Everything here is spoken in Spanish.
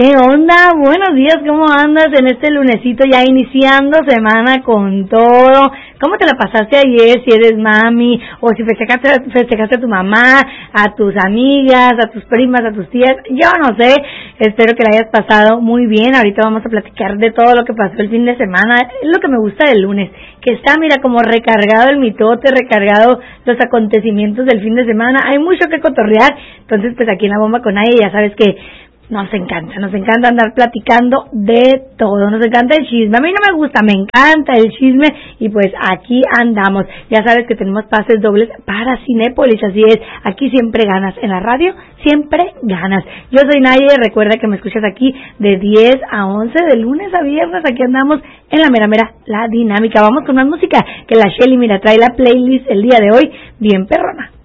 ¿Qué onda? Buenos días, ¿cómo andas en este lunesito ya iniciando semana con todo? ¿Cómo te la pasaste ayer si eres mami o si festejaste a tu mamá, a tus amigas, a tus primas, a tus tías? Yo no sé, espero que la hayas pasado muy bien. Ahorita vamos a platicar de todo lo que pasó el fin de semana. Es lo que me gusta del lunes, que está, mira, como recargado el mitote, recargado los acontecimientos del fin de semana. Hay mucho que cotorrear, entonces pues aquí en La Bomba con Aya ya sabes que nos encanta andar platicando de todo, nos encanta el chisme. A mí no me gusta, me encanta el chisme y pues aquí andamos. Ya sabes que tenemos pases dobles para Cinépolis, así es, aquí siempre ganas, en la radio siempre ganas. Yo soy Naye, recuerda que me escuchas aquí de 10 a 11, de lunes a viernes, aquí andamos en la mera, la dinámica. Vamos con más música, que la Shelly, mira, trae la playlist el día de hoy, bien perrona.